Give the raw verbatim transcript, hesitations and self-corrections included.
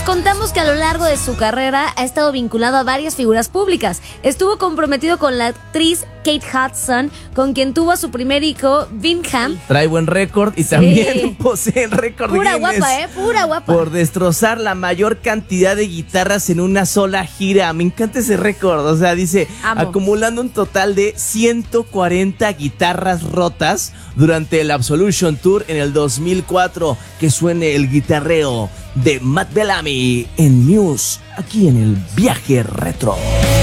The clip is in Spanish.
contamos que a lo largo de su carrera ha estado vinculado a varias figuras públicas. Estuvo comprometido con la actriz Kate Hudson, con quien tuvo a su primer hijo, Bingham. Trae buen récord y Sí. también posee el récord Pura Guinness guapa, ¿eh? Pura guapa. por destrozar la mayor cantidad de guitarras en una sola gira. Me encanta ese récord. O sea, dice, Amo. acumulando un total de ciento cuarenta guitarras rotas durante el Absolution Tour en el dos mil cuatro. Que suene el guitarreo de Matt Bellamy en Muse, aquí en el Viaje Retro.